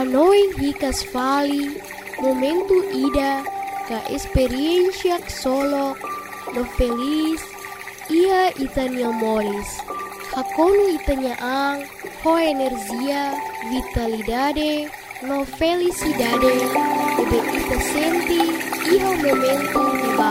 Anoin hikas fali, momento ida, ka experiencia solo, no feliz, ia itanya moris. Hakonu itanya ang, ho energia, vitalidade, no felicidade, ebe ita senti, iho momento